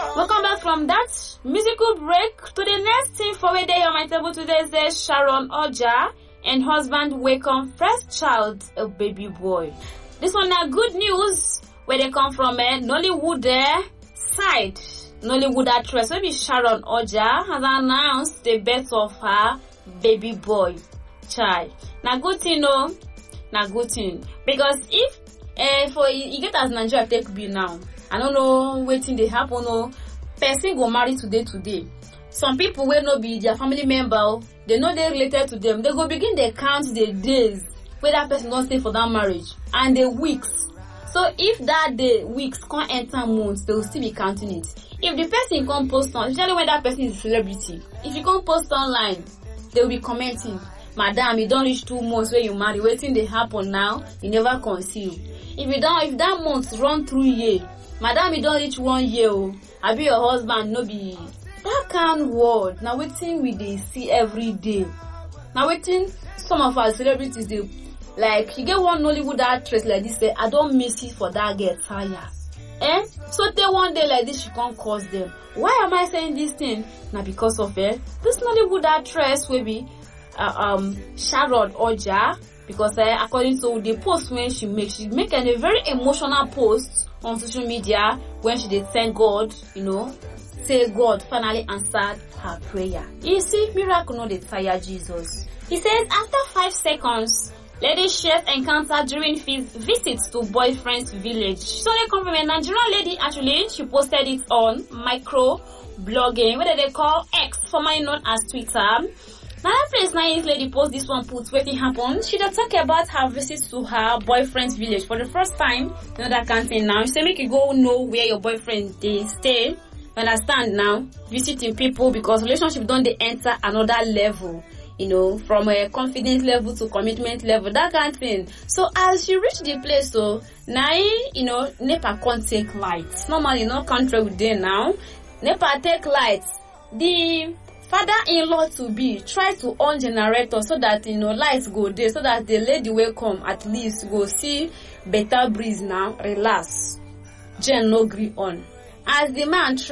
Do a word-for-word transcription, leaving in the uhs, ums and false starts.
Welcome back from that musical break to the next thing for a day on my table today is there Sharon Oja and husband welcome first child, a baby boy. This one now good news where they come from a Nollywood uh, side. Nollywood actress, maybe Sharon Oja, has announced the birth of her baby boy child. Now good thing, no, now good thing because if uh, for you get as Nigeria take be now, I don't know waiting they happen. No, person go marry today today. Some people will not be their family member. They know they related to them. They go begin they count the days where that person don't stay for that marriage and the weeks. So if that day weeks can't enter months, they will still be counting it. If the person can't post on, especially when that person is a celebrity, if you can't post online, they will be commenting, "Madam, you don't reach two months where you marry. Waiting they happen now. You never conceive. If you don't, if that month run through year, Madam, you don't reach one year. Oh, I be your husband. No be that kind of word. Now waiting we they see every day. Now waiting some of our celebrities they. Like, you get one Nollywood actress like this, say, I don't miss it for that girl, tired. Eh? So, they one day like this, she can't cause them. Why am I saying this thing? Now, because of it. This Nollywood actress will be uh, um, Sharon Oja. Because uh, according to the post when she makes, she make a very emotional post on social media when she did thank God, you know, say God finally answered her prayer. You see, miracle no dey tire Jesus. He says, after five seconds, lady shares encounter during his visits to boyfriend's village. So they come from a Nigerian lady actually. She posted it on micro blogging, what they call X, formerly known as Twitter. Now that place now this lady post this one put what happened. She did talk about her visits to her boyfriend's village for the first time. You know that kind of thing now. She say make you go know where your boyfriend they stay. Understand now? Visiting people because relationship don't they enter another level. You know, from a confidence level to commitment level, that kind of thing. So as you reach the place, so now, you know, NEPA can't take lights. Normally, no country with them now. NEPA take lights. The father-in-law to be try to on generator so that, you know, lights go there, so that the lady will come at least go see better breeze now, relax. Jen no agree on. As the man